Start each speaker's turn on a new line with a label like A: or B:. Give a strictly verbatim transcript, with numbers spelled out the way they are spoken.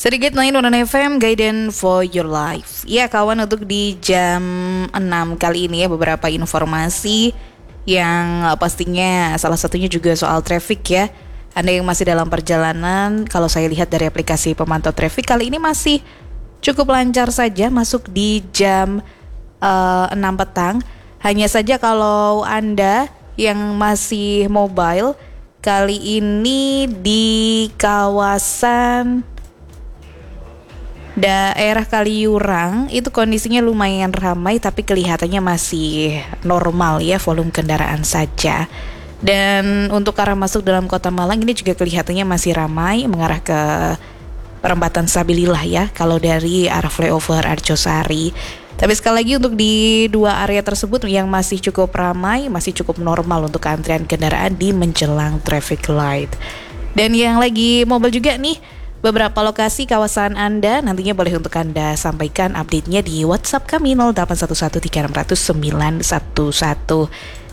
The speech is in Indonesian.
A: Sedikit main One F M Guidance for Your Life. Ya kawan, untuk di jam enam kali ini ya beberapa informasi yang pastinya salah satunya juga soal traffic ya. Anda yang masih dalam perjalanan, kalau saya lihat dari aplikasi pemantau traffic kali ini masih cukup lancar saja masuk di jam uh, enam petang. Hanya saja kalau Anda yang masih mobile kali ini di kawasan daerah Kaliurang itu kondisinya lumayan ramai, tapi kelihatannya masih normal ya, volume kendaraan saja. Dan untuk arah masuk dalam kota Malang ini juga kelihatannya masih ramai mengarah ke perempatan Sabilillah ya, kalau dari arah flyover Arjosari. Tapi sekali lagi untuk di dua area tersebut yang masih cukup ramai, masih cukup normal untuk antrian kendaraan di menjelang traffic light. Dan yang lagi mobile juga nih, beberapa lokasi kawasan Anda nantinya boleh untuk Anda sampaikan update-nya di WhatsApp kami nol delapan satu satu tiga enam nol nol sembilan satu satu.